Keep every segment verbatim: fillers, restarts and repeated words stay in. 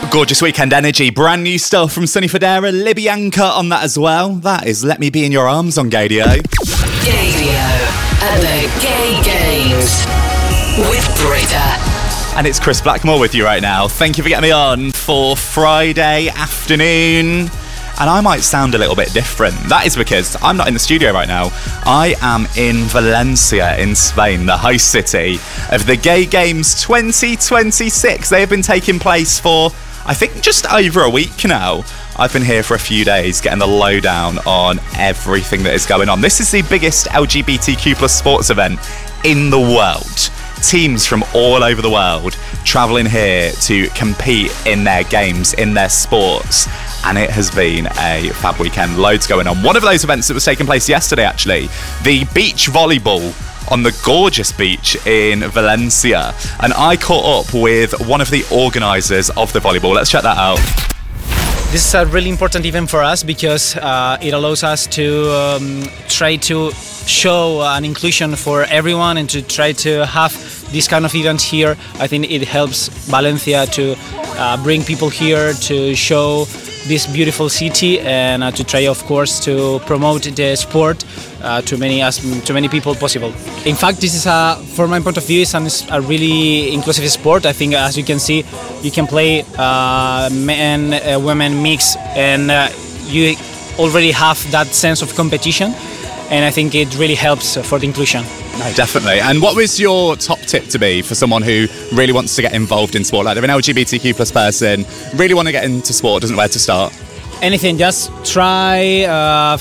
Gorgeous weekend energy. Brand new stuff from Sonny Fodera, Libyanka on that as well. That is Let Me Be In Your Arms on Gaydio. Gaydio at the Gay Games with Britta. And it's Chris Blackmore with you right now. Thank you for getting me on for Friday afternoon. And I might sound a little bit different. That is because I'm not in the studio right now. I am in Valencia in Spain, the host city of the Gay Games twenty twenty-six. They have been taking place for, I think, just over a week now. I've been here for a few days getting the lowdown on everything that is going on. This is the biggest L G B T Q plus sports event in the world. Teams from all over the world travelling here to compete in their games, in their sports. And it has been a fab weekend. Loads going on. One of those events that was taking place yesterday, actually, the beach volleyball on the gorgeous beach in Valencia. And I caught up with one of the organisers of the volleyball. Let's check that out. This is a really important event for us because uh, it allows us to um, try to show an inclusion for everyone and to try to have this kind of events here. I think it helps Valencia to uh, bring people here to show this beautiful city and uh, to try, of course, to promote the sport uh, to many as to many people possible. In fact, this is a, from my point of view, it's a, a really inclusive sport. I think, as you can see, you can play uh, men, uh, women mix, and uh, you already have that sense of competition. And I think it really helps for the inclusion. No, definitely. And what was your top tip to be for someone who really wants to get involved in sport? Like they're an L G B T Q plus person, really want to get into sport, doesn't know where to start? Anything, just try, uh,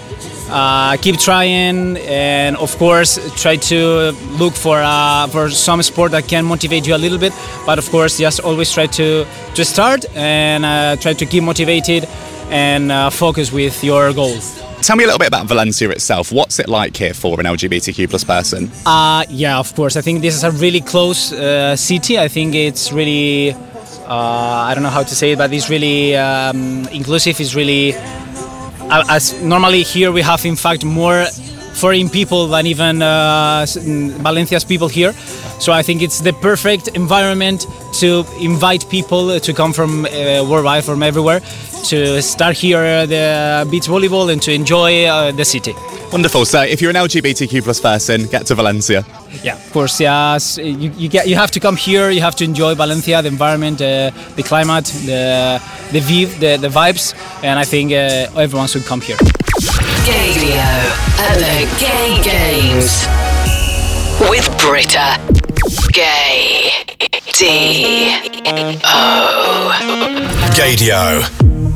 uh, keep trying, and of course try to look for uh, for some sport that can motivate you a little bit. But of course, just always try to, to start and uh, try to keep motivated and uh, focus with your goals. Tell me a little bit about Valencia itself. What's it like here for an L G B T Q plus person? Uh, yeah, of course. I think this is a really close uh, city. I think it's really, uh, I don't know how to say it, but it's really um, inclusive. It's really, uh, as normally here we have in fact more foreign people than even uh, Valencia's people here. So I think it's the perfect environment to invite people to come from uh, worldwide, from everywhere, to start here the beach volleyball and to enjoy uh, the city. Wonderful. So if you're an L G B T Q plus person, get to Valencia. Yeah, of course. Yes, you, you get you have to come here. You have to enjoy Valencia, the environment, uh, the climate, the the view, the, the vibes, and I think uh, everyone should come here. Gaydio at the Gay Games with Britta. Gay D O. Gaydio.